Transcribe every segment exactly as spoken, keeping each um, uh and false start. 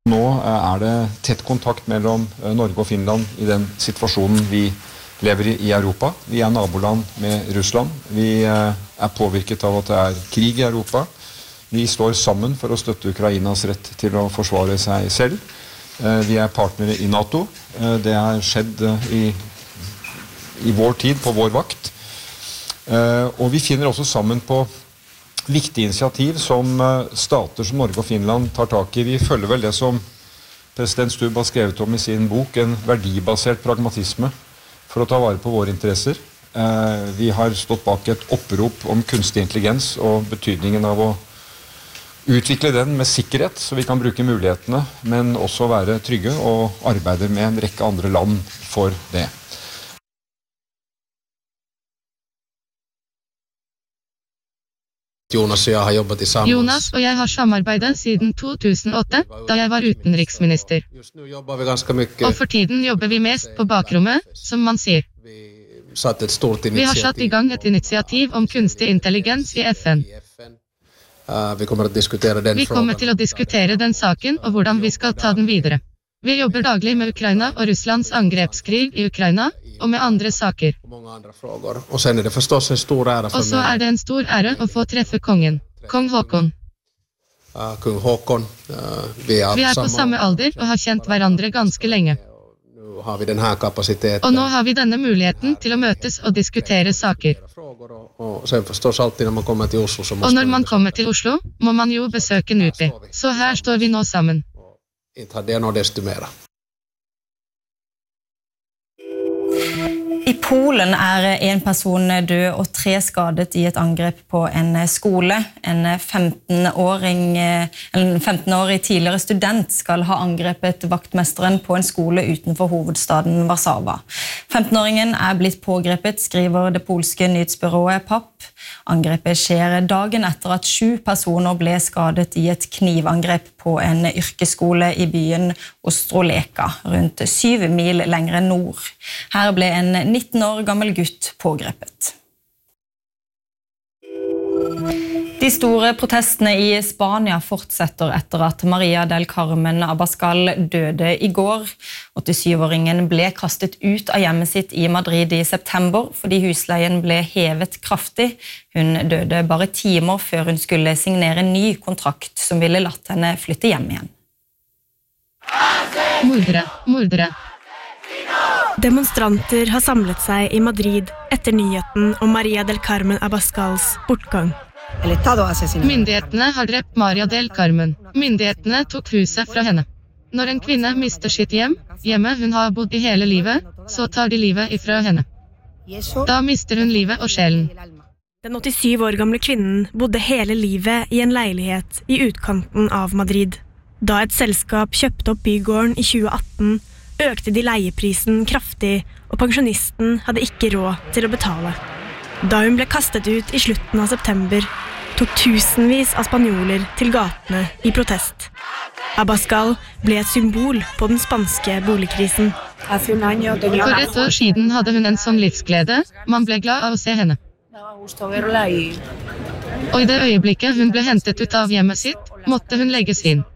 Nå er det tett kontakt mellom Norge og Finland i den situasjonen vi lever i i Europa. Vi er naboland med Russland. Vi er påvirket av at det er krig i Europa. Vi står sammen for å støtte Ukrainas rett til å forsvare seg selv. Vi er partnere i NATO. Det har skjedd i, i vår tid, på vår vakt. Og vi finner også sammen på viktige initiativ som stater som Norge og Finland tar tak i. Vi følger vel det som president Stubb har skrevet om i sin bok, en verdibasert pragmatisme for å ta vare på våre interesser. Vi har stått bak et opprop om kunstig intelligens og betydningen av å utvikle den med sikkerhet, så vi kan bruke mulighetene, men også være trygge og arbeide med en rekke andre land for det. Jonas og jeg har jobbet i sammen. Jonas og jeg har samarbeidet siden to tusen og åtte, da jeg var utenriksminister. Og for tiden jobber vi mest på bakrommet, som man sier. Vi har satt i gang et initiativ om kunstig intelligens i F N. Vi kommer, den vi kommer til å diskutere den saken og hvordan vi skal ta den videre. Vi jobber daglig med Ukraina og Russlands angrepskrig i Ukraina, og med andre saker. Og så er det forstås en stor ære for Og så er det en stor ære å få treffe kongen, kong Håkon. Uh, kong Håkon. Uh, vi, er vi er på samme alder og har kjent hverandre ganske lenge. Nå har vi denne kapasiteten. Og nå har vi denne muligheten til å møtes og diskutere saker. Og så forstås alltid når man kommer til Oslo. Så og når man kommer til Oslo, må man jo besøke N U P I. Så her står vi nå sammen. Ikke det nå desto mer. I Polen er en person død og tre skadet i et angrep på en skole. En femten-åring, en femten-årig tidligere student skal ha angrepet vaktmesteren på en skole utenfor hovedstaden Warszawa. femten-åringen er blitt pågrepet, skriver det polske nyhetsbyrået P A P. Angrepet skjer dagen etter at sju personer ble skadet i et knivangrep på en yrkesskole i byen Ostroleka, rundt syv mil lengre nord. Her ble en nitten år gammel gutt pågrepet. De store protestene i Spania fortsetter etter at Maria del Carmen Abascal døde i går. åttisyv-åringen ble kastet ut av hjemmet sitt i Madrid i september fordi husleien ble hevet kraftig. Hun døde bare timer før hun skulle signere en ny kontrakt som ville latt henne flytte hjem igjen. Mordere, mordere. Demonstranter har samlet seg i Madrid etter nyheten om Maria del Carmen Abascals bortgang. Myndighetene har drept Maria del Carmen. Myndighetene tok huset fra henne. Når en kvinne mister sitt hjem, hjemmet hun har bodd i hele livet, så tar de livet ifra henne. Da mister hun livet og sjelen. Den åttisyv år gamle kvinnen bodde hele livet i en leilighet i utkanten av Madrid. Da et selskap kjøpte opp bygården i tjue atten, økte de leieprisen kraftig, og pensjonisten hadde ikke råd til å betale. Da hun ble kastet ut i slutten av september, tok tusenvis av spanjoler til gatene i protest. Abascal ble et symbol på den spanske boligkrisen. For et år siden hadde hun en sånn livsglede, man ble glad av å se henne. Og i det øyeblikket hun ble hentet ut av hjemmet sitt, måtte hun legges inn.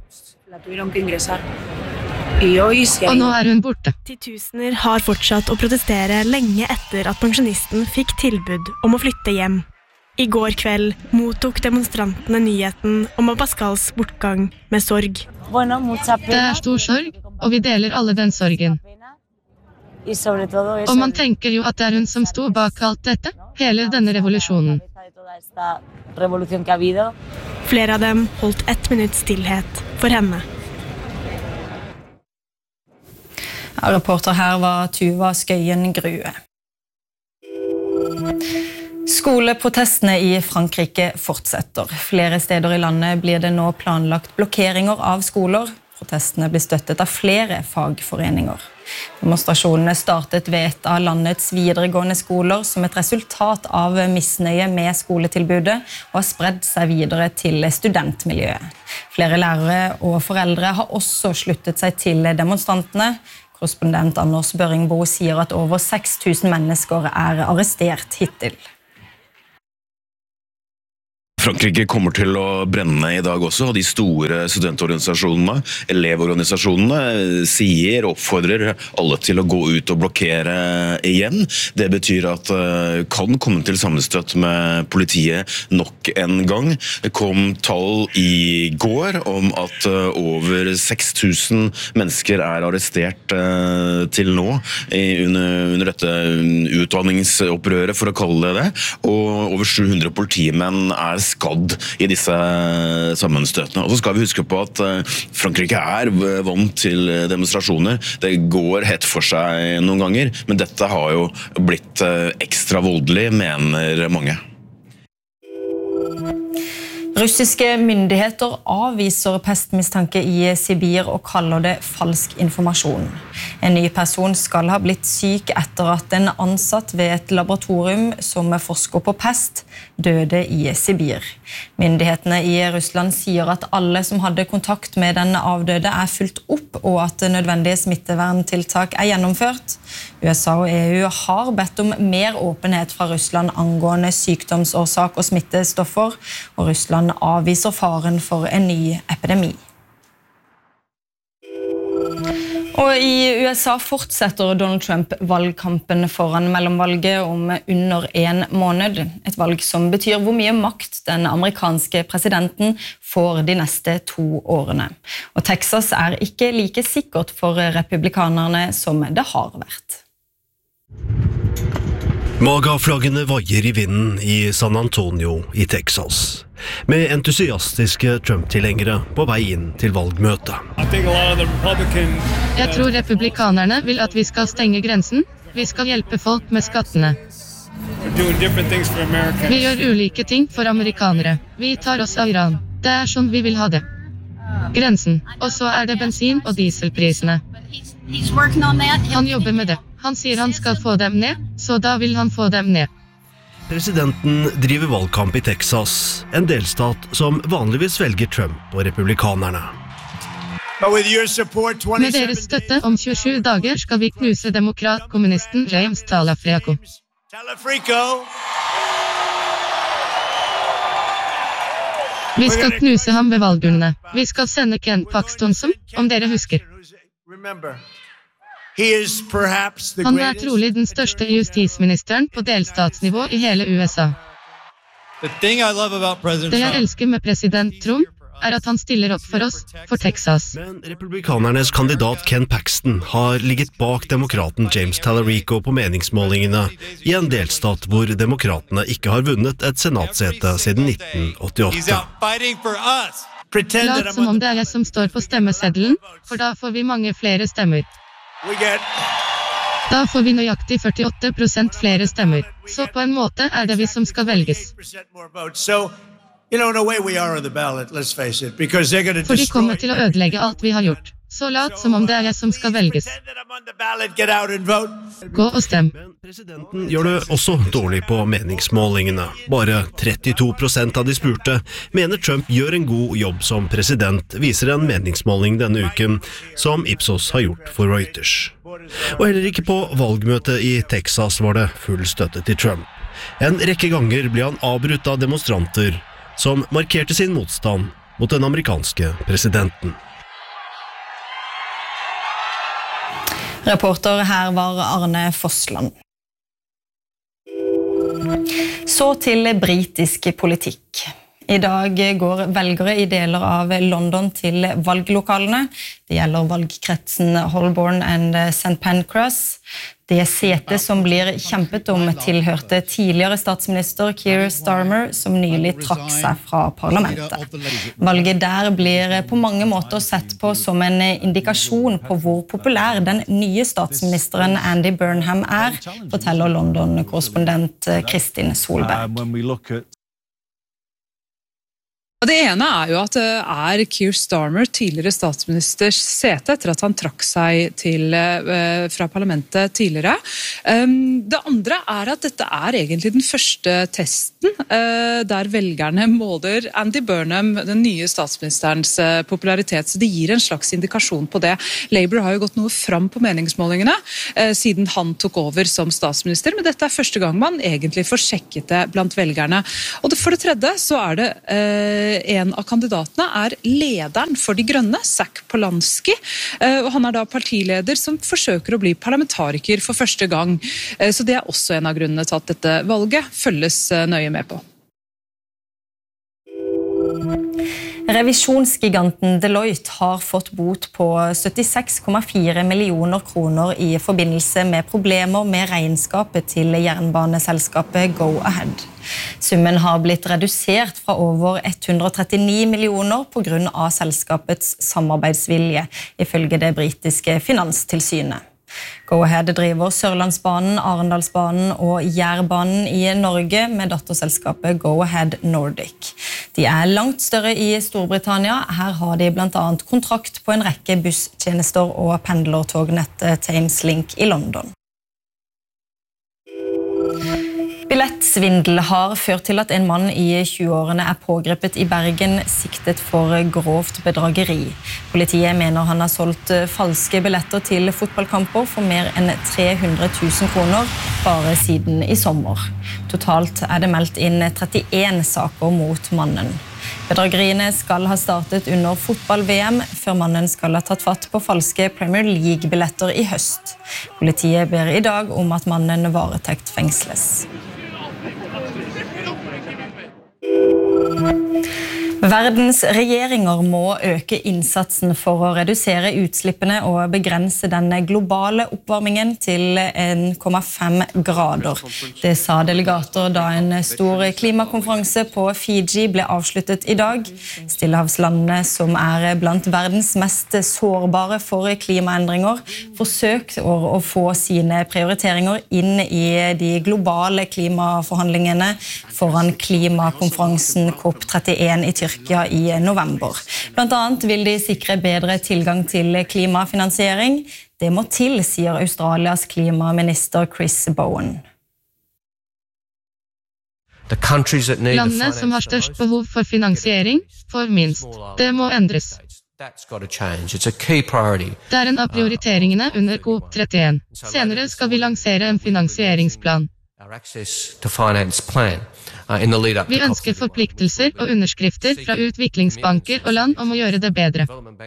Og nå er hun borte. Titusener har fortsatt å protestere lenge etter at pensjonisten fikk tilbud om å flytte hjem. I går kveld mottok demonstrantene nyheten om Abascals bortgang med sorg. Det er stor sorg, og vi deler alle den sorgen. Og man tenker jo at det er hun som sto bak alt dette, hele denne revolusjonen. Flere av dem holdt ett minutts stillhet for henne. Reporter her var Tuva Skøyen Grue. Skoleprotestene i Frankrike fortsetter. Flere steder i landet blir det nå planlagt blokkeringer av skoler. Protestene blir støttet av flere fagforeninger. Demonstrasjonene startet ved et av landets videregående skoler som et resultat av misnøye med skoletilbudet og har spredd seg videre til studentmiljøet. Flere lærere og foreldre har også sluttet seg til demonstrantene. Korrespondent Anders Børingbo sier at over seks tusen mennesker er arrestert hittil. Frankrike kommer til å brenne i dag også, og de store studentorganisasjonene, elevorganisasjonene, sier og oppfordrer alle til å gå ut og blokkere igjen. Det betyr at uh, kan komme til sammenstøt med politiet nok en gang. Det kom tall i går om at uh, over seks tusen mennesker er arrestert uh, til nå i, under, under dette utdanningsopprøret, for å kalle det det, og over sju hundre politimenn er skadd i disse sammenstøtene. Og så skal vi huske på at uh, Frankrike er vant til demonstrasjoner. Det går hett for seg noen ganger, men dette har jo blitt uh, ekstra voldelig, mener mange. Russiske myndigheter avviser pestmistanke i Sibir og kaller det falsk informasjon. En ny person skal ha blitt syk etter at en ansatt ved et laboratorium som forsker på pest døde i Sibir. Myndighetene i Russland sier at alle som hadde kontakt med den avdøde er fulgt opp, og at nødvendige smitteverntiltak er gjennomført. U S A og E U har bedt om mer åpenhet fra Russland angående sykdomsårsak og smittestoffer, og Russland avviser faren for en ny epidemi. Og i U S A fortsetter Donald Trump valgkampen foran mellomvalget om under en måned. Et valg som betyr hvor mye makt den amerikanske presidenten får de neste to årene. Og Texas er ikke like sikkert for republikanerne som det har vært. Maga-flaggene vaier i vinden i San Antonio i Texas, med entusiastiske Trump-tilhengere på vei inn til valgmøtet. Jeg tror republikanerne vil at vi skal stenge grensen. Vi skal hjelpe folk med skattene. Vi gjør ulike ting for amerikanere. Vi tar oss av Iran. Det er sånn vi vil ha det. Grensen. Og så er det bensin- og dieselprisene. Han jobber med det. Han sier han skal få dem ned, så da vil han få dem ned. Presidenten driver valgkamp i Texas, en delstat som vanligvis velger Trump og republikanerne. Med deres støtte om tjuesju dager skal vi knuse demokrat-kommunisten James Talafrico. Vi skal knuse ham ved valgurnene. Vi skal sende Ken Paxton som, om dere husker. Han er trolig den største justisministeren på delstatsnivå i hele U S A. Det jeg elsker med president Trump, er at han stiller opp for oss, for Texas. Men republikanernes kandidat Ken Paxton har ligget bak demokraten James Talarico på meningsmålingene i en delstat hvor demokratene ikke har vunnet et senatsete siden nitten åttiåtte. Lat som om det er jeg som står på stemmeseddelen, for da får vi mange flere stemmer. Da får vi nøyaktig førtiåtte prosent flere stemmer. Så på en måte er det vi som skal velges. For de kommer til å ødelegge alt vi har gjort. Så lat som om det er jeg som skal velges. Gå og stem. Men presidenten gjør det også dårlig på meningsmålingene. Bare trettito prosent av de spurte mener Trump gjør en god jobb som president, viser en meningsmåling denne uken, som Ipsos har gjort for Reuters. Og heller ikke på valgmøtet i Texas var det full støtte til Trump. En rekke ganger ble han avbrutt av demonstranter som markerte sin motstand mot den amerikanske presidenten. Reporter her var Arne Fossland. Så til britisk politikk. I dag går velgere i deler av London til valglokalene. Det gjelder valgkretsen Holborn and Saint Pancras. Det setet som blir kjempet om tilhørte tidligere statsminister Keir Starmer, som nylig trakk seg fra parlamentet. Valget der blir på mange måter sett på som en indikasjon på hvor populær den nye statsministeren Andy Burnham er, forteller London-korrespondent Kristin Solberg. Det ene er jo at det er Keir Starmer, tidligere statsministers sete, etter at han trakk seg til, fra parlamentet tidligere. Det andre er at dette er egentlig den første testen der velgerne måler Andy Burnham, den nye statsministerens popularitet, så det gir en slags indikasjon på det. Labour har jo gått noe fram på meningsmålingene siden han tok over som statsminister, men dette er første gang man egentlig får sjekket det blant velgerne. Og for det tredje så er det en av kandidatene er lederen for De Grønne, Zac Polanski, og han er da partileder som forsøker å bli parlamentariker for første gang. Så det er også en av grunnene til at dette valget følges nøye med på. Revisjonsgiganten Deloitte har fått bot på syttiseks komma fire millioner kroner i forbindelse med problemer med regnskapet til jernbaneselskapet Go-Ahead. Summen har blitt redusert fra over hundre og trettini millioner på grunn av selskapets samarbeidsvilje, ifølge det britiske finanstilsynet. Go-Ahead driver Sørlandsbanen, Arendalsbanen og Jærbanen i Norge med datterselskapet Go-Ahead Nordic. De er langt større i Storbritannia. Her har de blant annet kontrakt på en rekke busstjenester og pendlertognettet Thameslink i London. Billettsvindel har ført til at en mann i tjueårene er pågrepet i Bergen siktet for grovt bedrageri. Politiet mener han har solgt falske billetter til fotballkamper for mer enn tre hundre tusen kroner bare siden i sommer. Totalt er det meldt inn trettien saker mot mannen. Bedrageriene skal ha startet under fotball-V M, før mannen skal ha tatt fatt på falske Premier League-billetter i høst. Politiet ber i dag om at mannen varetekt fengsles. Verdens regjeringer må øke innsatsen for å redusere utslippene og begrense den globale oppvarmingen til en komma fem grader. Det sa delegater da en stor klimakonferanse på Fiji ble avsluttet i dag. Stillehavslandene, som er blant verdens mest sårbare for klimaendringer, forsøkte å få sine prioriteringer inn i de globale klimaforhandlingene foran klimakonferansen COP trettien i Tyrkia i november. Blant annet vil de sikre bedre tilgang til klimafinansiering. Det må til, sier Australias klimaminister Chris Bowen. Landene som har størst behov for finansiering får minst. Det må endres. Det er en av prioriteringene under COP trettien. Senere skal vi lansere en finansieringsplan. Vi ønsker forpliktelser og underskrifter fra utviklingsbanker og land om å gjøre det bedre.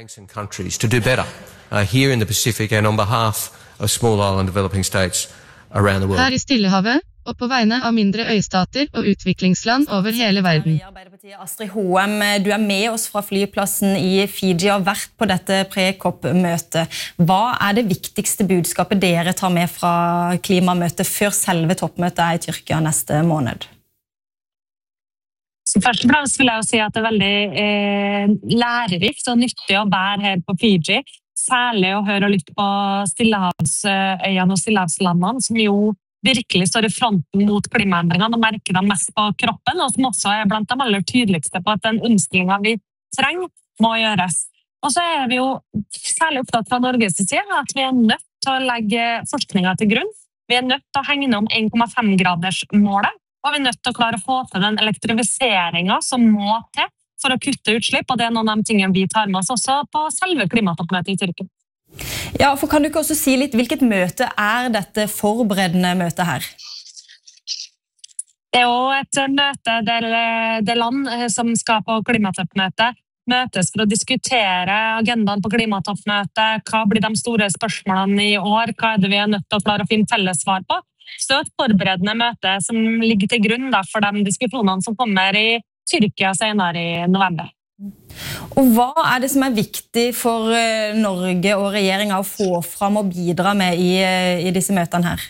Her i Stillehavet og på vegne av mindre øystater og utviklingsland over hele verden. Astrid Hoem, du er med oss fra flyplassen i Fiji og har vært på dette pre-COP-møtet. Hva er det viktigste budskapet dere tar med fra klimamøtet før selve toppmøtet er i Tyrkia neste måned? Først og fremst vil jeg si at det er veldig eh, lærerikt og nyttig å være her på Fiji. Særlig å høre og lytte på Stillehavsøyene og Stillehavslandene, som jo virkelig står i fronten mot klimaendringene og merker dem mest på kroppen, og som også er blant de aller tydeligste på at den omstillingen vi trenger må gjøres. Og så er vi jo særlig opptatt fra Norges side at vi er nødt til å legge forskningen til grunn. Vi er nødt til å hegne om en komma fem graders målet, og vi er nødt til å klare å få til den elektrifiseringen som må til for å kutte utslipp, og det er noen av de tingene vi tar med oss også på selve klimatoppmøtet i Tyrkia. Ja, for kan du ikke også si litt, hvilket møte er dette forberedende møtet her? Det er jo et møte der det land som skal på klimatoppmøtet møtes for å diskutere agendaen på klimatoppmøtet, hva blir de store spørsmålene i år, hva er det vi er nødt til å klare å finne felles svar på. Så et forberedende møte som ligger til grunn da, for de diskusjonene som kommer i Tyrkia senere i november. Og hva er det som er viktig for Norge og regjeringen å få fram og bidra med i, i disse møtene her?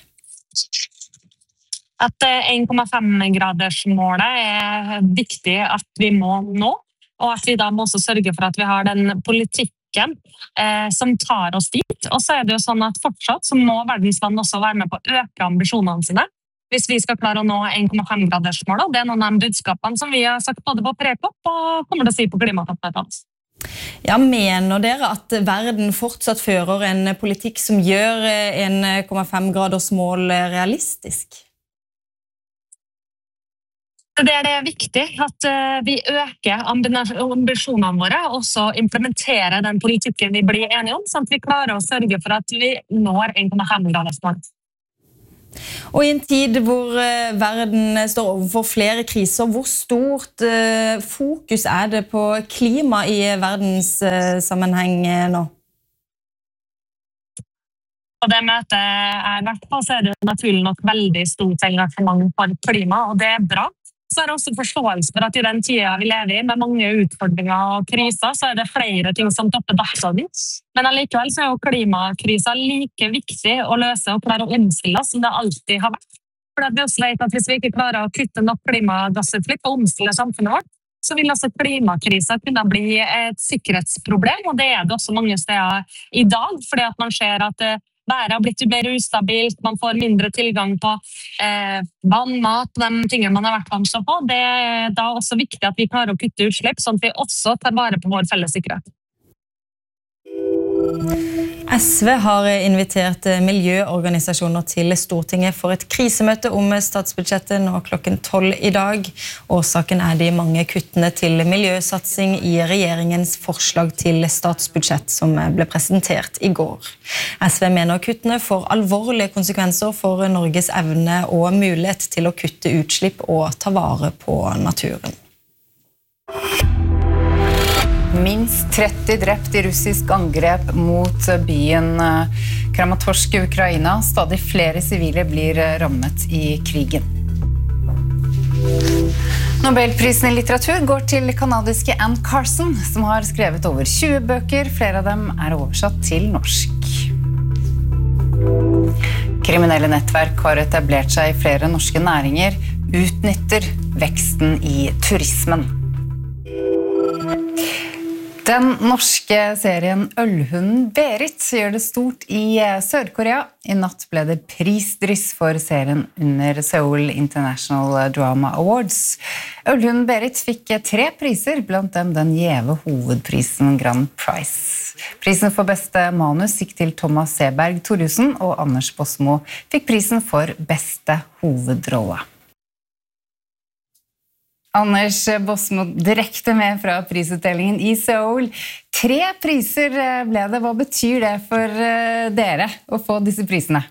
At en komma fem graders målet er viktig at vi må nå, og at vi da må også sørge for at vi har den politikken eh, som tar oss dit. Og så er det jo sånn at fortsatt så må verdens land også være med på å øke ambisjonene sine. hvis vi skal klare å nå en komma fem gradersmålet. Det er noen av de budskapene som vi har sagt både på Prekop og kommer til å si på klimatoppmøtet. Ja, mener dere at verden fortsatt fører en politikk som gjør en komma fem graders mål realistisk? Det er det viktig at vi øker ambisjonene våre og også implementerer den politikken vi blir enige om, sånn at vi klarer å sørge for at vi når en komma fem graders mål. Og i en tid hvor verden står overfor flere kriser, hvor stort fokus er det på klima i verdenssammenheng nå? På det møtet jeg har vært på, så er det naturlig nok veldig stort engasjement for klima, og det er bra. Så er det også forståelse for at i den tiden vi lever i, med mange utfordringer og kriser, så er det flere ting som topper dagsordenen. Men allikevel så er jo klimakrisa like viktig å løse og klare å omstille oss som det alltid har vært. For vi også vet at hvis vi ikke klarer å kutte nok klimagassutslipp og omstille samfunnet vårt, så vil også klimakrisa kunne bli et sikkerhetsproblem, og det er det også mange steder i dag, fordi at man ser at været har blitt mer ustabilt, man får mindre tilgang på eh, vann, mat, de tingene man har vært vant til på. Det er da også viktig at vi klarer å kutte utslipp, sånn at vi også tar vare på vår felles sikkerhet. S V har invitert miljøorganisasjoner til Stortinget for et krisemøte om statsbudsjettet nå klokken tolv i dag. Årsaken er de mange kuttene til miljøsatsing i regjeringens forslag til statsbudsjett som ble presentert i går. S V mener kuttene får alvorlige konsekvenser for Norges evne og mulighet til å kutte utslipp og ta vare på naturen. Minst tretti drept i russisk angrep mot byen Kramatorsk i Ukraina. Stadig flere sivile blir rammet i krigen. Nobelprisen i litteratur går til kanadiske Anne Carson, som har skrevet over tjue bøker. Flere av dem er oversatt til norsk. Kriminelle nettverk har etablert seg i flere norske næringer, utnytter veksten i turismen. Den norske serien Ølhunden Berit gjør det stort i Sør-Korea. I natt ble det prisdryss for serien under Seoul International Drama Awards. Ølhunden Berit fikk tre priser, blant dem den gjeve hovedprisen Grand Prize. Prisen for beste manus gikk til Thomas Seberg Thorjussen, og Anders Bosmo fikk prisen for beste hovedrolle. Anders Bosmo direkte med fra prisutdelingen i Seoul. Tre priser ble det. Hva betyr det for dere å få disse prisene?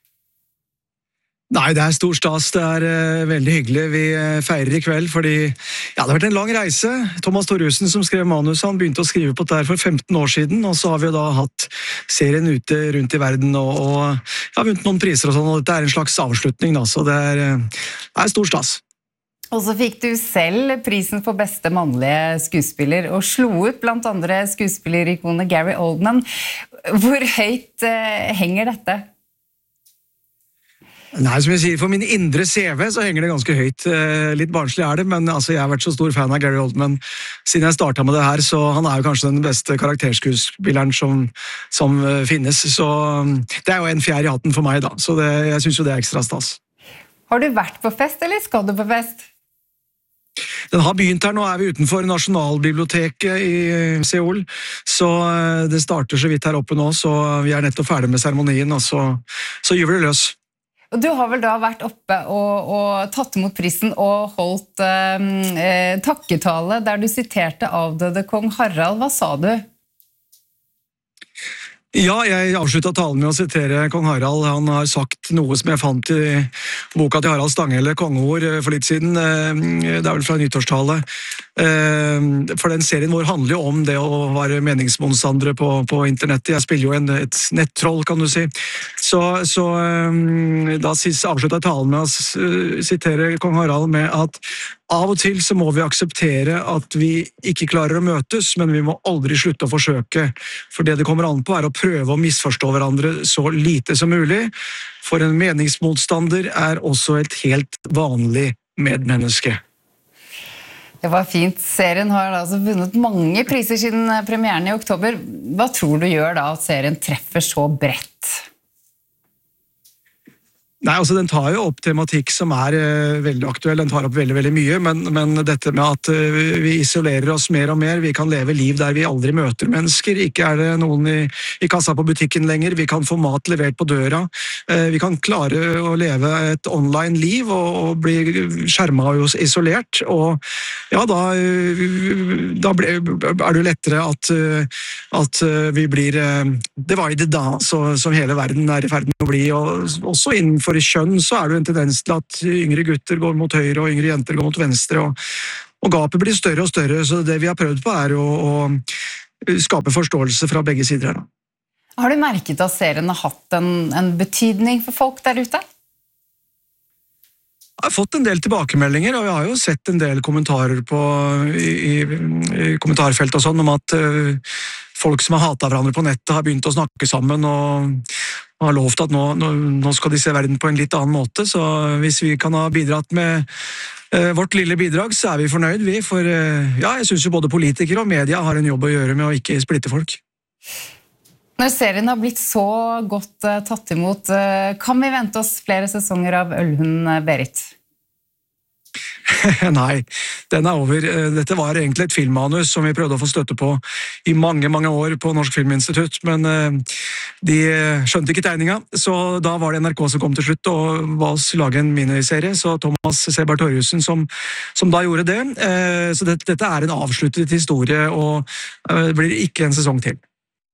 Nei, det er stor stas. Det er uh, veldig hyggelig. Vi uh, feirer i kveld, fordi ja, det har vært en lang reise. Thomas Thorjussen, som skrev manus, han begynte å skrive på det her for femten år siden, og så har vi da hatt serien ute rundt i verden, og, og ja, vunnet noen priser og sånn, og dette er en slags avslutning, da, så det er, uh, det er stor stas. Og så fikk du selv prisen for beste mannlige skuespiller, og slo ut blant andre skuespillerikonet Gary Oldman. Hvor høyt uh, henger dette? Nei, som jeg sier, for min indre C V så henger det ganske høyt. Litt barnslig er det, men altså, jeg har vært så stor fan av Gary Oldman siden jeg startet med det her, så han er jo kanskje den beste karakterskuespilleren som, som finnes. Så det er jo en fjær i hatten for meg da, så det, jeg synes jo det er ekstra stas. Har du vært på fest, eller skal du på fest? Den har begynt her, nå er vi utenfor Nasjonalbiblioteket i Seoul, så det starter så vidt her oppe nå, så vi er nettopp ferdig med seremonien, og så, så gjør vi det løs. Og du har vel da vært oppe og, og tatt imot prisen og holdt eh, takketale der du siterte avdøde kong Harald. Hva sa du? Ja, jeg avsluttet talen med å sitere kong Harald. Han har sagt noe som jeg fant i boka til Harald Stanghelle, kongeord, for litt siden. Det er vel fra nyttårstale. For den serien vår handler jo om det å være meningsmotstandere på, på internettet. Jeg spiller jo en, et nettroll, kan du si. Så, så da avsluttet jeg talen med å sitere kong Harald med at av og til så må vi akseptere at vi ikke klarer å møtes, men vi må aldri slutte å forsøke. For det det kommer an på er å prøve å misforstå hverandre så lite som mulig. For en meningsmotstander er også et helt vanlig medmenneske. Det var fint. Serien har altså vunnet mange priser siden premieren i oktober. Hva tror du gjør da at serien treffer så bredt? Nei, altså den tar jo opp tematikk som er uh, veldig aktuell, den tar opp veldig, veldig mye, men, men dette med at uh, vi isolerer oss mer og mer, vi kan leve liv der vi aldri møter mennesker, ikke er det noen i, i kassa på butikken lenger, vi kan få mat levert på døra, uh, vi kan klare å leve et online liv og, og bli skjermet og isolert, og ja, da, uh, da ble, er det jo lettere at, uh, at uh, vi blir uh, divided da, så, som hele verden er i ferd med å bli, og også innenfor for i kjønn så er det jo en tendens til at yngre gutter går mot høyre og yngre jenter går mot venstre, og, og gapet blir større og større, så det vi har prøvd på er å, å skape forståelse fra begge sider her. Har du merket at serien har hatt en, en betydning for folk der ute? Jeg har fått en del tilbakemeldinger, og jeg har jo sett en del kommentarer på, i, i, i kommentarfelt og sånn, om at uh, folk som har hatet hverandre på nettet har begynt å snakke sammen, og har lovt at nå, nå, nå skal de se verden på en litt annen måte, så hvis vi kan ha bidratt med uh, vårt lille bidrag, så er vi fornøyd, vi, for uh, ja, jeg synes jo både politikere og media har en jobb å gjøre med å ikke splitte folk. Når serien har blitt så godt uh, tatt imot, uh, kan vi vente oss flere sesonger av Ølhund Berit? Nei, den er over. Dette var egentlig et filmmanus som vi prøvde å få støtte på i mange, mange år på Norsk Filminstitutt, men de skjønte ikke tegninga, så da var det N R K som kom til slutt og ba oss lage en miniserie, så Thomas Seberg Torjussen som, som da gjorde det. Så dette, dette er en avsluttet historie, og det blir ikke en sesong til.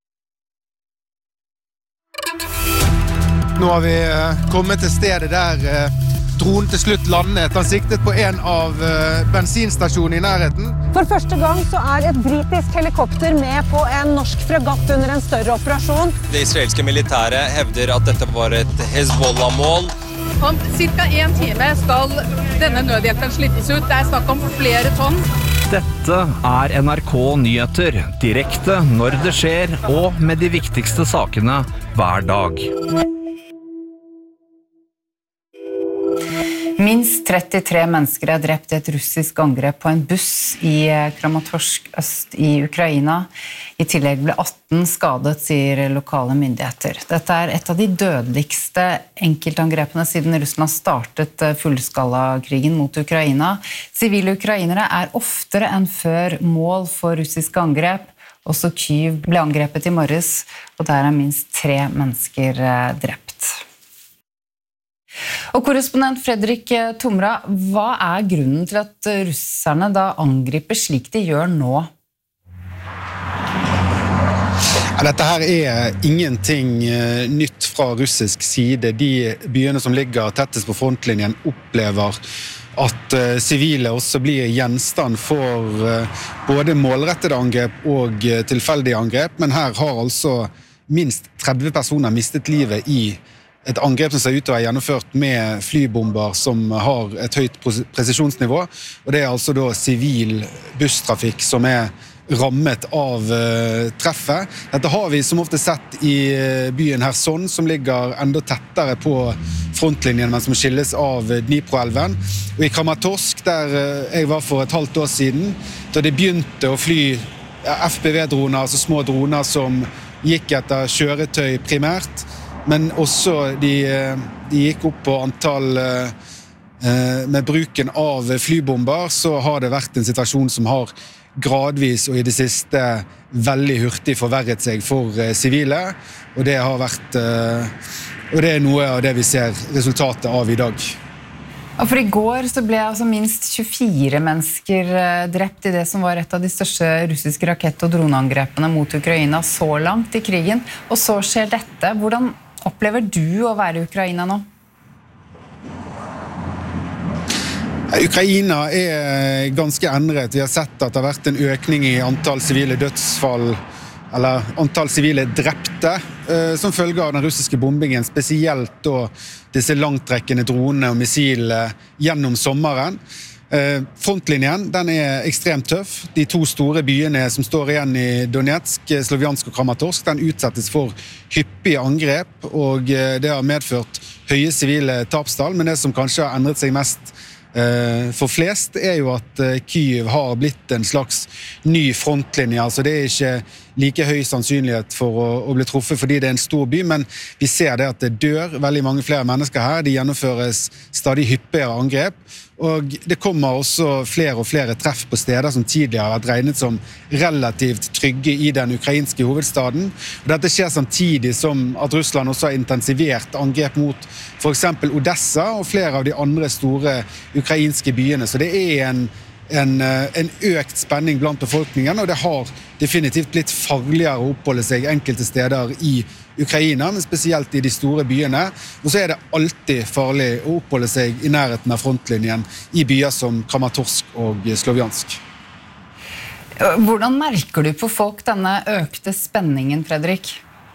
Nå har vi kommet til stedet der dronen til slutt landet. Han siktet på en av bensinstasjonene i nærheten. For første gang så er et britisk helikopter med på en norsk fregatt under en større operasjon. Det israelske militæret hevder at dette var et Hezbollah-mål. Om cirka en time skal denne nødhjelpen slippes ut. Det er snakk om flere tonn. Dette er N R K Nyheter, direkte når det skjer, og med de viktigste sakene hver dag. Minst trettitre mennesker er drept i et russisk angrep på en buss i Kramatorsk øst i Ukraina. I tillegg ble atten skadet, sier lokale myndigheter. Dette er et av de dødeligste enkeltangrepene siden Russland startet fullskalakrigen mot Ukraina. Sivile ukrainere er oftere enn før mål for russiske angrep. Også Kyiv ble angrepet i morges, og der er minst tre mennesker drept. Og korrespondent Fredrik Tomra, hva er grunnen til at russerne da angriper slik de gjør nå? Dette her er ingenting nytt fra russisk side. De byene som ligger tettest på frontlinjen opplever at sivile også blir gjenstand for både målrettede angrep og tilfeldige angrep, men her har altså minst tretti personer mistet livet i et angrep som ser ut til å være gjennomført med flybomber som har et høyt presisjonsnivå, og det er altså da sivil busstrafikk som er rammet av uh, treffet. Dette har vi som ofte sett i uh, byen Kherson, som ligger enda tettere på frontlinjen, men som skilles av Dnipro-elven. Og i Kramatorsk, der uh, jeg var for et halvt år siden, da de begynte å fly F P V-droner, altså små droner som gikk etter kjøretøy primært, men også de, de gikk opp på antall uh, med bruken av flybomber, så har det vært en situasjon som har gradvis og i det siste veldig hurtig forverret seg for sivile, og det har vært uh, og det er noe av det vi ser resultatet av i dag. Og for i går så ble altså minst tjuefire mennesker drept i det som var et av de største russiske rakett- og droneangrepene mot Ukraina så langt i krigen, og så skjer dette. Hvordan opplever du å være i Ukraina nå? Ukraina er ganske endret. Vi har sett at det har vært en økning i antall sivile dødsfall, eller antall sivile drepte, som følge av den russiske bombingen, spesielt da disse langtrekkende dronene og missilene gjennom sommeren. Frontlinjen, den er ekstremt tøff. De to store byene som står igjen i Donetsk, Slovjansk og Kramatorsk, den utsettes for hyppige angrep, og det har medført høye sivile tapstall, men det som kanskje har endret seg mest for flest er jo at Kyiv har blitt en slags ny frontlinje, altså det er ikke like høy sannsynlighet for å, å bli truffet fordi det er en stor by, men vi ser det at det dør veldig mange flere mennesker her, det gjennomføres stadig hyppigere angrep, og det kommer også flere og flere treff på steder som tidligere har vært regnet som relativt trygge i den ukrainske hovedstaden. Og dette skjer samtidig som at Russland også har intensivert angrep mot for eksempel Odessa og flere av de andre store ukrainske byene. Så det er en, en, en økt spenning blant befolkningen, og det har definitivt blitt farligere å oppholde seg enkelte steder i Ukraina, men spesielt i de store byene. Og så er det alltid farlig å oppholde seg i nærheten av frontlinjen i byer som Kramatorsk og Slovjansk. Hvordan merker du på folk denne økte spenningen, Fredrik?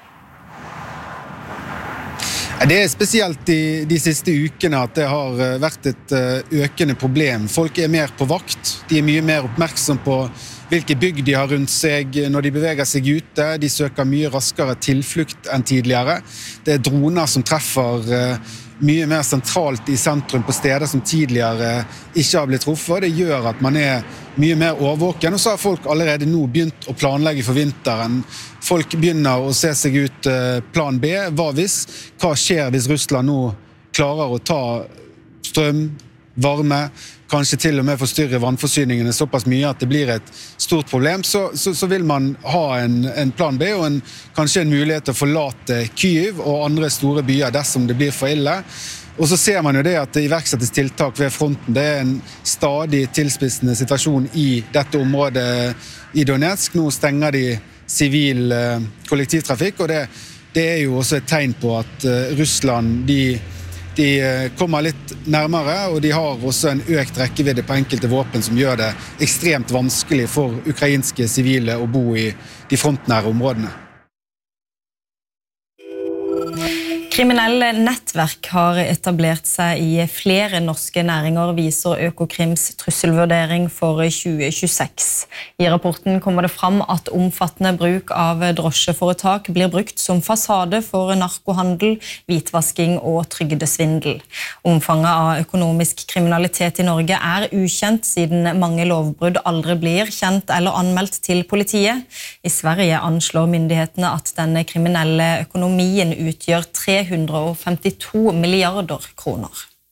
Det er spesielt de, de siste ukene at det har vært et økende problem. Folk er mer på vakt, de er mye mer oppmerksom på hvilke bygg de har rundt seg når de beveger seg ute. De søker mye raskere tilflukt enn tidligere. Det er droner som treffer mye mer sentralt i sentrum på steder som tidligere ikke har blitt truffet. Det gjør at man er mye mer overvåken, og så har folk allerede nå begynt å planlegge for vinteren. Folk begynner å se seg ut plan B. Hva hvis? Hva skjer hvis Russland nå klarer å ta strøm, varme, kanskje til og med forstyrre vannforsyningene såpass mye at det blir et stort problem, så, så, så vil man ha en, en plan B og en, kanskje en mulighet til å forlate Kyiv og andre store byer dersom det blir for ille. Og så ser man jo det at det iverksettes tiltak ved fronten. Det er en stadig tilspissende situasjon i dette området i Donetsk. Nå stenger de sivil kollektivtrafikk, og det, det er jo også et tegn på at Russland, de De kommer litt nærmere, og de har også en økt rekkevidde på enkelte våpen som gjør det ekstremt vanskelig for ukrainske sivile å bo i de frontnære områdene. Kriminelle nettverk har etablert seg i flere norske næringer, viser Økokrims trusselvurdering for tjue tjueseks. I rapporten kommer det fram at omfattende bruk av drosjeforetak blir brukt som fasade for narkohandel, hvitvasking og trygdesvindel. Omfanget av økonomisk kriminalitet i Norge er ukjent, siden mange lovbrudd aldri blir kjent eller anmeldt til politiet. I Sverige anslår myndighetene at denne kriminelle økonomien utgjør tre hundre og femtito milliarder kroner.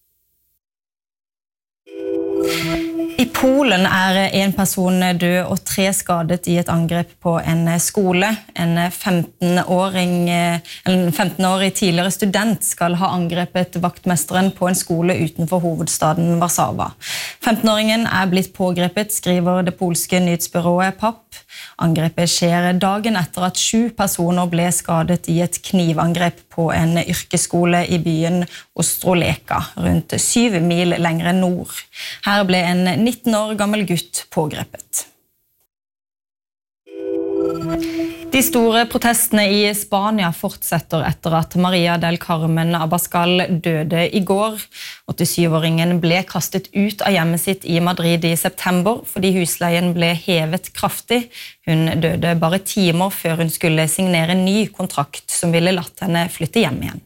I Polen er en person død og tre skadet i et angrep på en skole. En femten-åring, en femten-årig tidligere student skal ha angrepet vaktmesteren på en skole utenfor hovedstaden Warszawa. femten-åringen er blitt pågrepet, skriver det polske nyhetsbyrået P A P. Angrepet skjer dagen etter at sju personer ble skadet i et knivangrep på en yrkesskole i byen Ostroleka, rundt syv mil lengre nord. Her ble en nitten år gammel gutt pågrepet. De store protestene i Spania fortsetter etter at Maria del Carmen Abascal døde i går. åttisyv-åringen ble kastet ut av hjemmet sitt i Madrid i september fordi husleien ble hevet kraftig. Hun døde bare timer før hun skulle signere en ny kontrakt som ville latt henne flytte hjem igjen.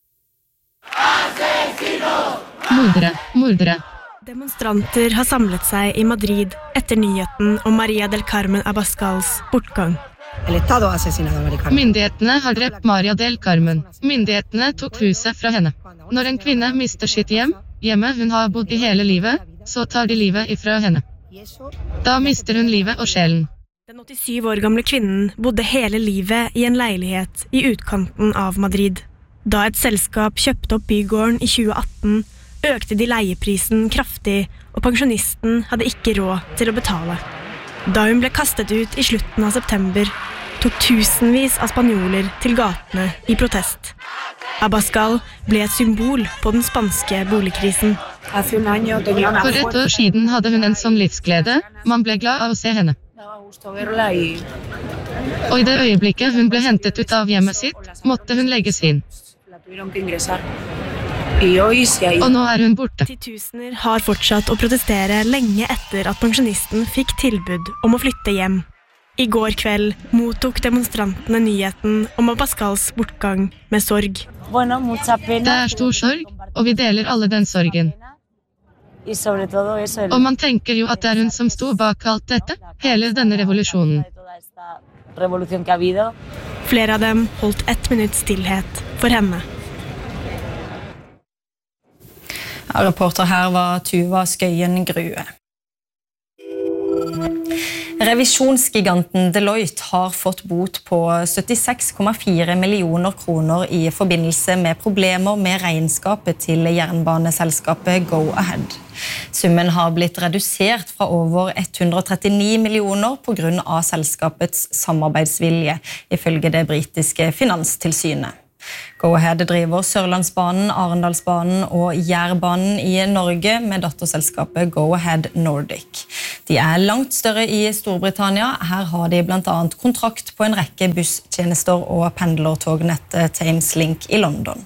Mordere, mordere. Demonstranter har samlet seg i Madrid etter nyheten om Maria del Carmen Abascals bortgang. Myndighetene har drept Maria del Carmen. Myndighetene tok huset fra henne. Når en kvinne mister sitt hjem, hjemmet hun har bodd i hele livet, så tar de livet ifra henne. Da mister hun livet og sjelen. Den åttisyv år gamle kvinnen bodde hele livet i en leilighet i utkanten av Madrid. Da et selskap kjøpte opp bygården i tjue atten, økte de leieprisen kraftig, og pensjonisten hadde ikke råd til å betale. Da hun ble kastet ut i slutten av september, tok tusenvis av spanjoler til gatene i protest. Abascal ble et symbol på den spanske boligkrisen. For et år siden hadde hun en sånn livsglede, man ble glad av å se henne. Og i det øyeblikket hun ble hentet ut av hjemmet sitt, måtte hun legges inn. Og nå er hun borte. Titusener har fortsatt å protestere lenge etter at pensjonisten fikk tilbud om å flytte hjem. I går kveld mottok demonstrantene nyheten om Abascals bortgang med sorg. Det er stor sorg, og vi deler alle den sorgen. Og man tenker jo at det er hun som sto bak alt dette, hele denne revolusjonen. Flere av dem holdt ett minutts stillhet for henne. Ja, reporter her var Tuva Skøyen Grue. Revisjonsgiganten Deloitte har fått bot på syttiseks komma fire millioner kroner i forbindelse med problemer med regnskapet til jernbaneselskapet Go-Ahead. Summen har blitt redusert fra over hundre og trettini millioner på grunn av selskapets samarbeidsvilje, ifølge det britiske finanstilsynet. Go-Ahead driver Sørlandsbanen, Arendalsbanen og Jærbanen i Norge med datterselskapet Go-Ahead Nordic. De er langt større i Storbritannia. Her har de blant annet kontrakt på en rekke busstjenester og pendlertognettet Thameslink i London.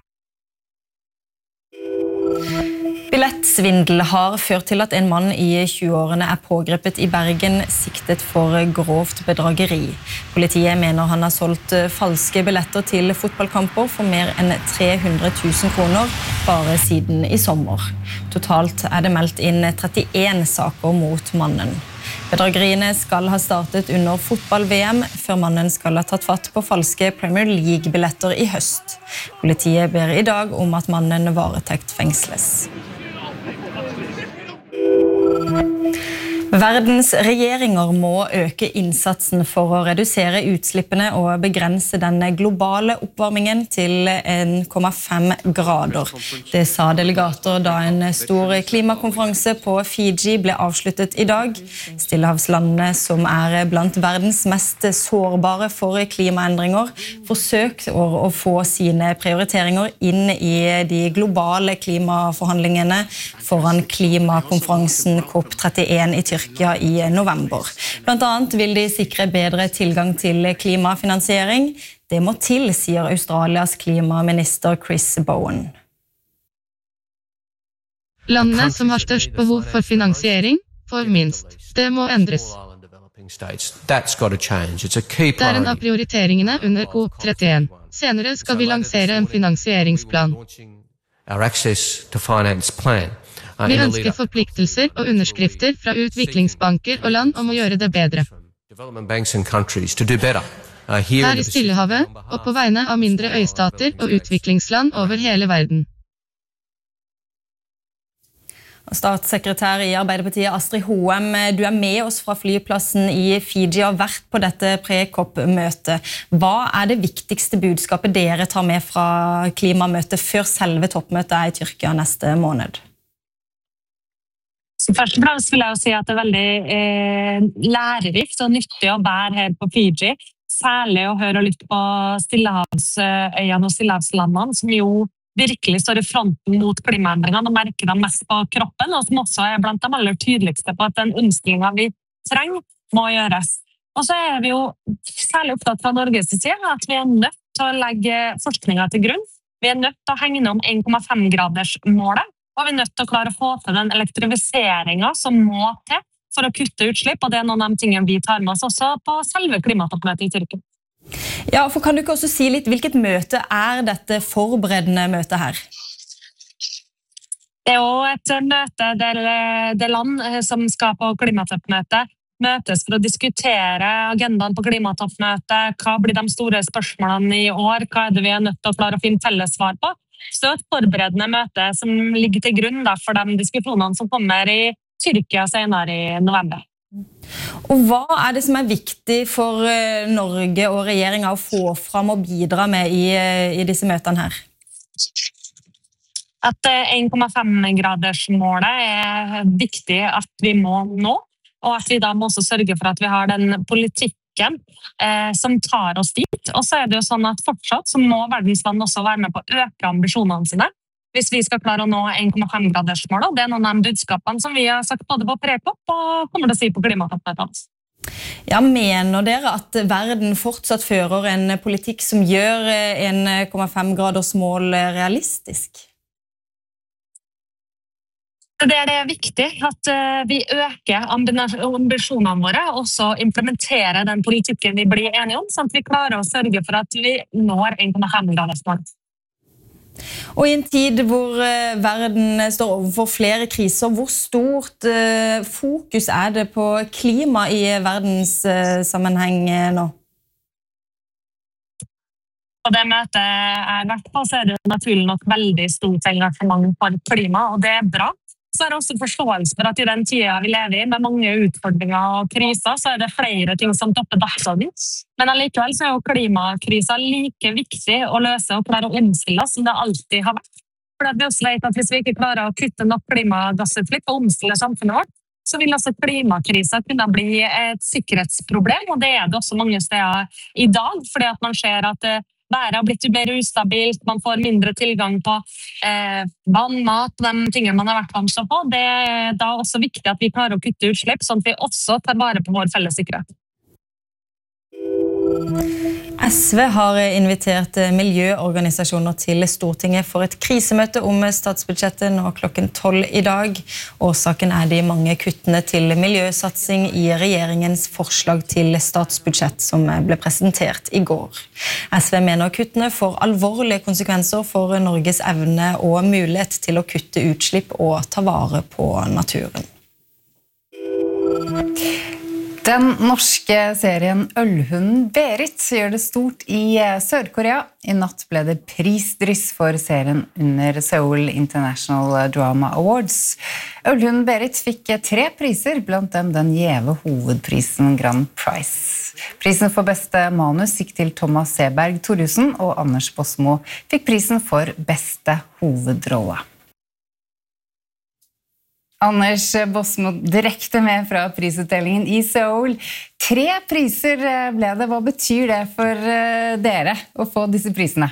Billettsvindel har ført til at en mann i tjueårene er pågrepet i Bergen siktet for grovt bedrageri. Politiet mener han har solgt falske billetter til fotballkamper for mer enn tre hundre tusen kroner bare siden i sommer. Totalt er det meldt inn trettien saker mot mannen. Bedrageriene skal ha startet under fotball-V M, før mannen skal ha tatt fatt på falske Premier League-billetter i høst. Politiet ber i dag om at mannen varetektsfengsles. Verdens regjeringer må øke innsatsen for å redusere utslippene og begrense den globale oppvarmingen til en komma fem grader. Det sa delegater da en stor klimakonferanse på Fiji ble avsluttet i dag. Stillehavslandene, som er blant verdens mest sårbare for klimaendringer, forsøkte å få sine prioriteringer inn i de globale klimaforhandlingene foran klimakonferansen COP trettien i Tyrkia i november. Blant annet vil de sikre bedre tilgang til klimafinansiering. Det må til, sier Australias klimaminister Chris Bowen. Landene som har størst behov for finansiering, får minst. Det må endres. Det er en av prioriteringene under COP trettien. Senere skal vi lansere en finansieringsplan. Vi ønsker forpliktelser og underskrifter fra utviklingsbanker og land om å gjøre det bedre. Her i Stillehavet, og på vegne av mindre øystater og utviklingsland over hele verden. Statssekretær i Arbeiderpartiet Astrid Hoem, du er med oss fra flyplassen i Fiji og har vært på dette pre-COP-møtet. Hva er det viktigste budskapet dere tar med fra klimamøtet før selve toppmøtet er i Tyrkia neste måned? Først og fremst vil jeg jo si at det er veldig eh, lærerikt og nyttig å være her på Fiji. Særlig å høre og lytte på Stillehavsøyene og Stillehavslandene, som jo virkelig står i fronten mot klimaendringene og merker dem mest på kroppen, og som også er blant de aller tydeligste på at den omstillingen vi trenger må gjøres. Og så er vi jo særlig opptatt fra Norges side at vi er nødt til å legge forskningen til grunn. Vi er nødt til å hegne om en komma fem graders målet. Og vi er nødt til å klare å få til den elektrifiseringen som må til for å kutte utslipp, og det er noen av de tingene vi tar med oss også på selve klimatoppmøtet i Tyrkia. Ja, for kan du ikke også si litt, hvilket møte er dette forberedende møtet her? Det er jo et møte der det land som skal på klimatoppmøtet møtes for å diskutere agendaen på klimatoppmøtet, hva blir de store spørsmålene i år, hva er det vi er nødt til å klare å finne felles svar på. Så et forberedende møte som ligger til grunn da, for de diskusjonene som kommer i Tyrkia senere i november. Og hva er det som er viktig for Norge og regjeringen å få fram og bidra med i, i disse møtene her? At en komma fem graders målet er viktig at vi må nå, og at vi da må også sørge for at vi har den politikken eh, som tar oss dit. Og så er det jo sånn at fortsatt så må verdens land også være med på å øke ambisjonene sine, hvis vi skal klare å nå en komma fem graders målet. Det er noen av de budskapene som vi har sagt både på pre-COP og kommer til å si på klimatoppmøtet. Ja, mener dere at verden fortsatt fører en politikk som gjør en komma fem graders mål realistisk? Det er det viktig at vi øker ambisjonene våre og også implementerer den politikken vi blir enige om, sånn at vi klarer å sørge for at vi når en komma fem graders mål. Og I en tid hvor verden står overfor flere kriser, hvor stort fokus er det på klima I verdenssammenheng nå? På det møtet jeg vært på, så er det naturlig nok veldig stort engasjement for klima, og det er bra. Så er det også forståelse for at I den tiden vi lever I, med mange utfordringer og kriser, så er det flere ting som topper dagsordenen. Men allikevel så er jo klimakrisa like viktig å løse og klare å omstille som det alltid har vært. For vi også vet at hvis vi ikke klarer å kutte nok klimagassutslipp og omstille samfunnet vårt, så vil også klimakrisa kunne bli et sikkerhetsproblem, og det er det også mange steder I dag, fordi at man ser at været har blitt mer ustabilt, man får mindre tilgang på eh, vann, mat, de tingene man har vært vant til på. Det er da også viktig at vi klarer å kutte utslipp, sånn at vi også tar vare på vår felles sikkerhet. S V har invitert miljøorganisasjoner til Stortinget for et krisemøte om statsbudsjettet nå klokken tolv I dag. Årsaken er de mange kuttene til miljøsatsing I regjeringens forslag til statsbudsjett som ble presentert I går. S V mener kuttene får alvorlige konsekvenser for Norges evne og mulighet til å kutte utslipp og ta vare på naturen. Den norske serien Ølhunden Berit gjør det stort I Sør-Korea. I natt ble det prisdryss for serien under Seoul International Drama Awards. Ølhunden Berit fikk tre priser, blant dem den gjeve hovedprisen Grand Prize. Prisen for beste manus gikk til Thomas Seberg Thorjussen, og Anders Bosmo fikk prisen for beste hovedrolle. Anders Bosmo direkte med fra prisutdelingen I Seoul. Tre priser ble det. Hva betyr det for dere å få disse prisene?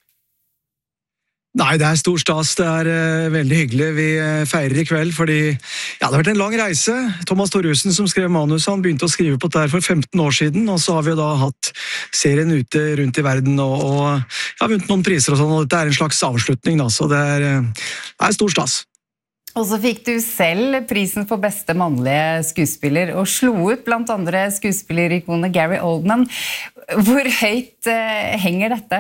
Nei, det er stor stas. Det er uh, veldig hyggelig. Vi uh, feirer I kveld, fordi ja, det har vært en lang reise. Thomas Thorjussen som skrev manus, han begynte å skrive på det her for femten år siden, og så har vi da hatt serien ute rundt I verden, og, og ja, vunnet noen priser og sånn, og dette er en slags avslutning da, så det er, uh, det er stor stas. Og så fikk du selv prisen for beste mannlige skuespiller, og slo ut blant andre skuespillerikonet Gary Oldman. Hvor høyt uh, henger dette?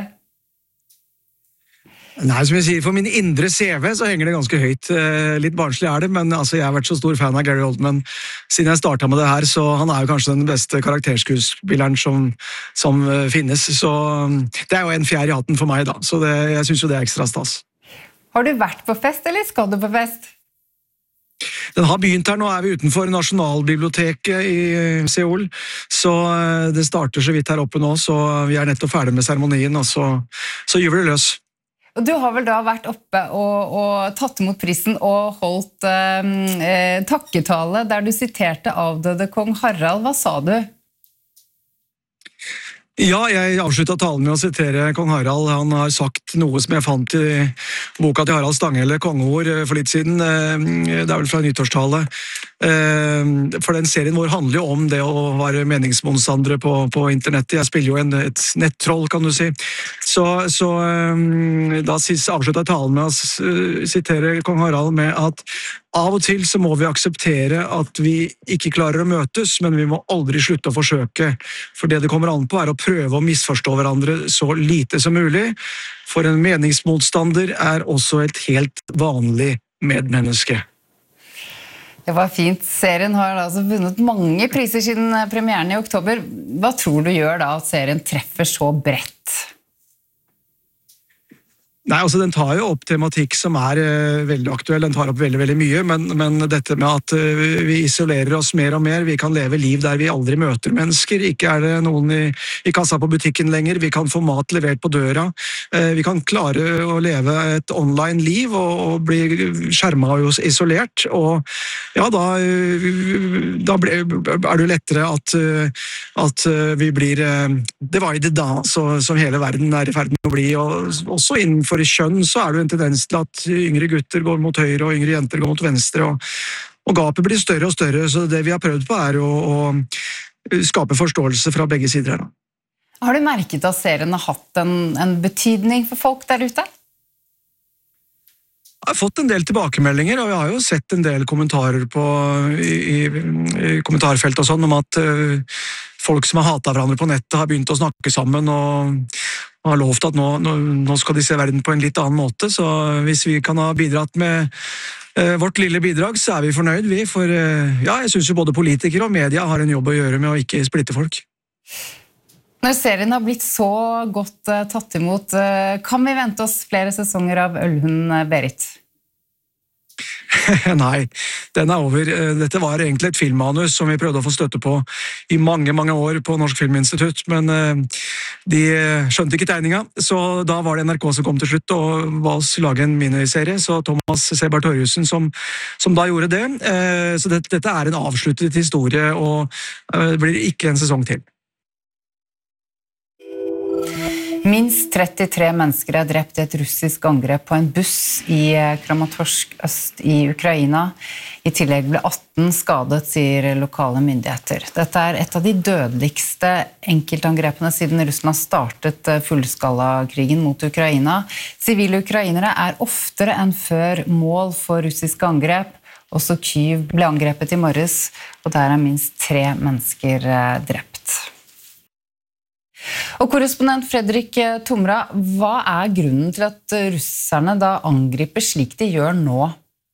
Nei, som jeg sier, for min indre C V så henger det ganske høyt. Litt barnslig er det, men altså, jeg har vært så stor fan av Gary Oldman siden jeg startet med det her, så han er jo kanskje den beste karakterskuespilleren som, som finnes. Så det er jo en fjær I hatten for meg da, så det, jeg synes jo det er ekstra stas. Har du vært på fest, eller skal du på fest? Den har begynt her, nå er vi utenfor Nasjonalbiblioteket I Seoul, så det starter så vidt her oppe nå, så vi er nettopp ferdig med seremonien, og så, så gjør vi det løs. Og du har vel da vært oppe og, og tatt imot prisen og holdt eh, takketale der du siterte avdøde kong Harald. Hva sa du? Ja, jeg avsluttet talen med å sitere kong Harald. Han har sagt noe som jeg fant I boka til Harald Stanghelle, kongeord, for litt siden. Det er vel fra nyttårstale. For den serien vår handler jo om det å være meningsmotstandere på, på internettet. Jeg spiller jo en, et nettroll, kan du si. Så, så da avsluttet jeg talen med å sitere kong Harald med at av og til så må vi akseptere at vi ikke klarer å møtes, men vi må aldri slutte å forsøke. For det det kommer an på er å prøve å misforstå hverandre så lite som mulig. For en meningsmotstander er også et helt vanlig medmenneske. Det var fint. Serien har altså vunnet mange priser siden premieren I oktober. Hva tror du gjør da at serien treffer så bredt? Nei, altså den tar jo opp tematikk som er uh, veldig aktuell, den tar opp veldig, veldig mye, men, men dette med at uh, vi isolerer oss mer og mer, vi kan leve liv der vi aldri møter mennesker, ikke er det noen I, I kassa på butikken lenger, vi kan få mat levert på døra, uh, vi kan klare å leve et online liv og, og bli skjermet og isolert, og ja, da, uh, da ble, er det lettere at, uh, at uh, vi blir uh, divided da, så, som hele verden er I ferd med å bli, og også innenfor For I kjønn så er det jo en tendens til at yngre gutter går mot høyre og yngre jenter går mot venstre, og, og gapet blir større og større, så det vi har prøvd på er å, å skape forståelse fra begge sider her da. Har du merket at serien har hatt en, en betydning for folk der ute? Jeg har fått en del tilbakemeldinger, og jeg har jo sett en del kommentarer på, i, i, i kommentarfelt og sånn, om at uh, folk som har hatet hverandre på nettet har begynt å snakke sammen, og har lovt at nå, nå, nå skal de se verden på en litt annen måte, så hvis vi kan ha bidratt med eh, vårt lille bidrag, så er vi fornøyd, vi, for eh, ja, jeg synes jo både politikere og media har en jobb å gjøre med å ikke splitte folk. Når serien har blitt så godt uh, tatt imot, uh, kan vi vente oss flere sesonger av Ølhund uh, Berit? Nei, den er over. Dette var egentlig et filmmanus som vi prøvde å få støtte på i mange, mange år på Norsk Filminstitutt, men uh, de skjønte ikke tegninga, så da var det N R K som kom til slutt og ba oss lage en miniserie, så Thomas Seberg Torjussen som, som da gjorde det. Uh, så det, dette er en avsluttet historie, og uh, det blir ikke en sesong til. Minst trettitre mennesker er drept i et russisk angrep på en buss i Kramatorsk øst i Ukraina. I tillegg ble atten skadet, sier lokale myndigheter. Dette er et av de dødeligste enkeltangrepene siden Russland startet fullskalakrigen mot Ukraina. Sivile ukrainere er oftere enn før mål for russiske angrep. Også Kyiv ble angrepet i morges, og der er minst tre mennesker drept. Og korrespondent Fredrik Tomra, hva er grunnen til at russerne da angriper slik de gjør nå?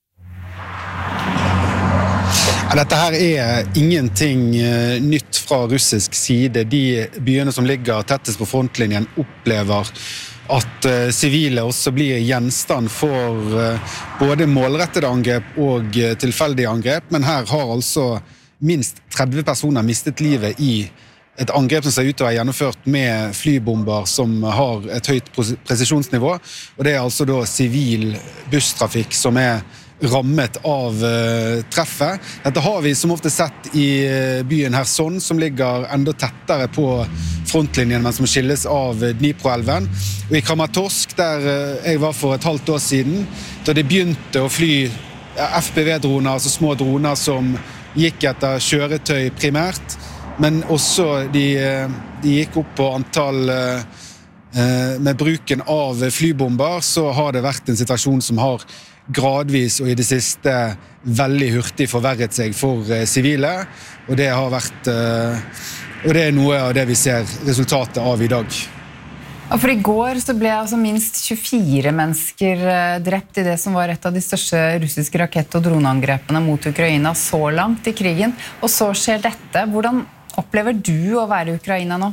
Dette her er ingenting nytt fra russisk side. De byene som ligger tettest på frontlinjen opplever at sivile også blir gjenstand for både målrettede angrep og tilfeldige angrep, men her har altså minst tretti personer mistet livet i et angrep som ser ut til å være gjennomført med flybomber som har et høyt presisjonsnivå, og det er altså da sivil busstrafikk som er rammet av uh, treffet. Dette har vi som ofte sett i uh, byen Kherson, som ligger enda tettere på frontlinjen, men som skilles av Dnipro-elven. Og i Kramatorsk, der uh, jeg var for et halvt år siden, da det begynte å fly F P V-droner, altså små droner som gikk etter kjøretøy primært, men også de, de gikk opp på antall eh, med bruken av flybomber, så har det vært en situasjon som har gradvis og i det siste veldig hurtig forverret seg for eh, sivile, og det har vært eh, og det er noe av det vi ser resultatet av i dag. Og for i går så ble altså minst tjuefire mennesker drept i det som var et av de største russiske rakett- og droneangrepene mot Ukraina så langt i krigen, og så skjer dette. Hvordan opplever du å være i Ukraina nå?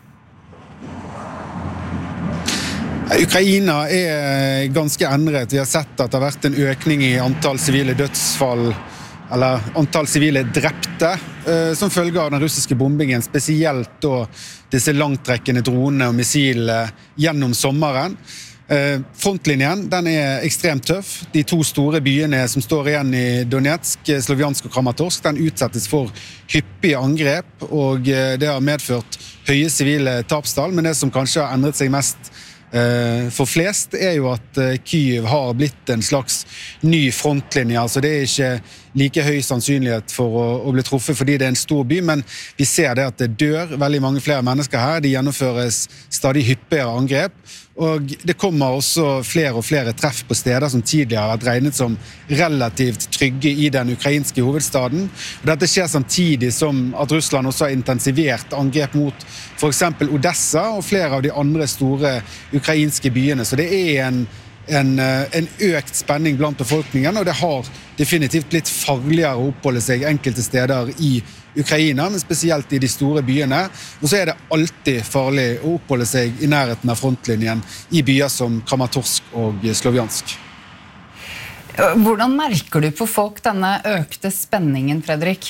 Ukraina er ganske endret. Vi har sett at det har vært en økning i antall sivile dødsfall, eller antall sivile drepte, som følge av den russiske bombingen, spesielt da disse langtrekkende dronene og missilene gjennom sommeren. Frontlinjen, den er ekstremt tøff. De to store byene som står igjen i Donetsk, Sloviansk og Kramatorsk, den utsettes for hyppige angrep, og det har medført høye sivile tapstall, men det som kanskje har endret seg mest for flest er jo at Kyiv har blitt en slags ny frontlinje, altså det er ikke like høy sannsynlighet for å, å bli truffet fordi det er en stor by, men vi ser det at det dør veldig mange flere mennesker her, de gjennomføres stadig hyppigere angrep, og det kommer også flere og flere treff på steder som tidligere har vært regnet som relativt trygge i den ukrainske hovedstaden. Og dette skjer samtidig som at Russland også har intensivert angrep mot for eksempel Odessa og flere av de andre store ukrainske byene. Så det er en, en, en økt spenning blant befolkningen, og det har definitivt blitt farligere å oppholde seg enkelte steder i Ukraina, men spesielt i de store byene. Og så er det alltid farlig å oppholde seg i nærheten av frontlinjen i byer som Kramatorsk og Sloviansk. Hvordan merker du på folk denne økte spenningen, Fredrik?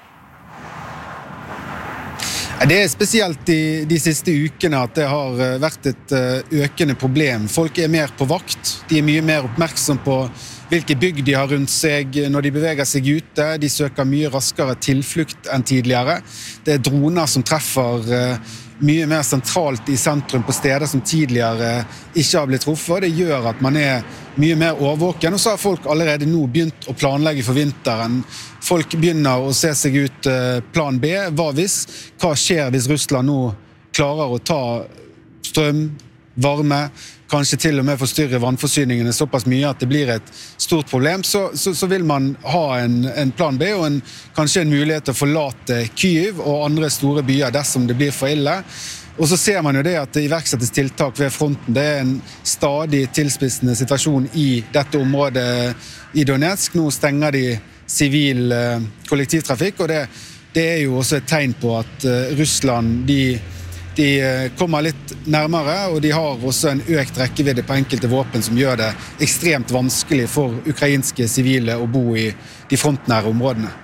Det er spesielt de, de siste ukene at det har vært et økende problem. Folk er mer på vakt, de er mye mer oppmerksom på hvilke bygg de har rundt seg når de beveger seg ute. De søker mye raskere tilflukt enn tidligere. Det er droner som treffer mye mer sentralt i sentrum på steder som tidligere ikke har blitt truffet. Det gjør at man er mye mer overvåken, og så har folk allerede nå begynt å planlegge for vinteren. Folk begynner å se seg ut plan B. Hva hvis? Hva skjer hvis Russland nå klarer å ta strøm, varme, kanskje til og med forstyrre vannforsyningene såpass mye at det blir et stort problem, så, så, så vil man ha en, en plan B og en, kanskje en mulighet til å forlate Kyiv og andre store byer dersom det blir for ille. Og så ser man jo det at det iverksettes tiltak ved fronten. Det er en stadig tilspissende situasjon i dette området i Donetsk. Nå stenger de sivil kollektivtrafikk, og det, det er jo også et tegn på at Russland, de, de kommer litt nærmere, og de har også en økt rekkevidde på enkelte våpen som gjør det ekstremt vanskelig for ukrainske sivile å bo i de frontnære områdene.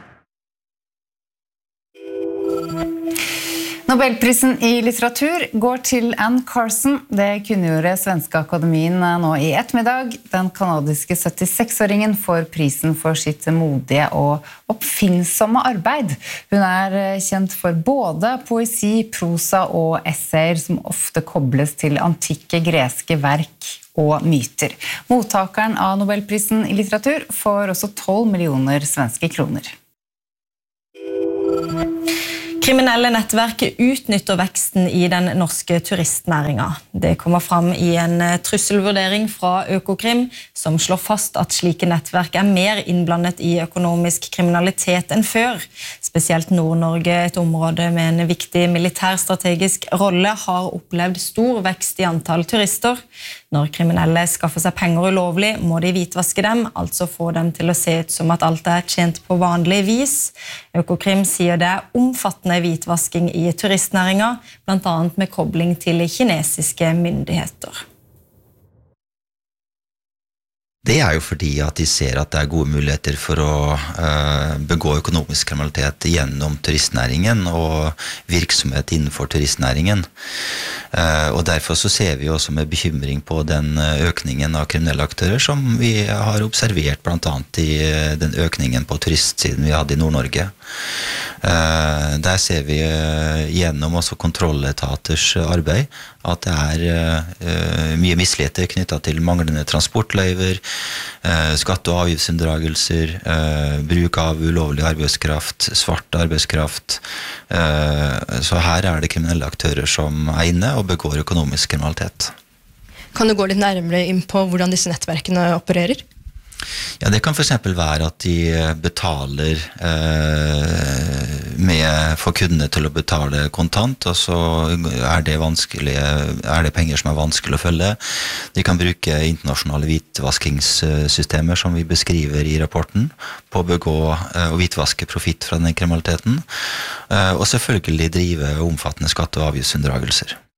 Nobelprisen i litteratur går til Anne Carson. Det kunngjorde Svenske Akademien nå i ettermiddag. Den kanadiske syttiseks-åringen får prisen for sitt modige og oppfinnsomme arbeid. Hun er kjent for både poesi, prosa og essayer som ofte kobles til antikke greske verk og myter. Mottakeren av Nobelprisen i litteratur får også tolv millioner svenske kroner. Kriminelle nettverk utnytter veksten i den norske turistnæringen. Det kommer fram i en trusselvurdering fra Økokrim, som slår fast at slike nettverk er mer innblandet i økonomisk kriminalitet enn før. Spesielt Nord-Norge, et område med en viktig militærstrategisk rolle, har opplevd stor vekst i antall turister. Når kriminelle skaffer seg penger ulovlig, må de hvitvaske dem, altså få dem til å se ut som at alt er tjent på vanlig vis. Økokrim sier det er omfattende hvitvasking i turistnæringen, blant annet med kobling til kinesiske myndigheter. Det er jo fordi at de ser at det er gode muligheter for å uh, begå økonomisk kriminalitet gjennom turistnæringen og virksomhet innenfor turistnæringen. Uh, og derfor så ser vi også med bekymring på den økningen av kriminelle aktører som vi har observert blant annet i den økningen på turistsiden vi hadde i Nord-Norge. Uh, der ser vi uh, gjennom også kontrolletaters arbeid at det er uh, mye misligheter knyttet til manglende transportløyver, uh, skatte- og avgiftsunndragelser, uh, bruk av ulovlig arbeidskraft, svart arbeidskraft. Uh, så her er det kriminelle aktører som er inne og begår økonomisk kriminalitet. Kan du gå litt nærmere inn på hvordan disse nettverkene opererer? Ja, det kan for eksempel være at de betaler eh, med for kundene til å betale kontant, og så er det, vanskelig, er det penger som er vanskelig å følge. De kan bruke internasjonale hvitvaskingssystemer som vi beskriver i rapporten på å begå eh, og hvitvaske profitt fra den kriminaliteten, eh, og selvfølgelig drive omfattende skatte- og avgiftsunndragelser.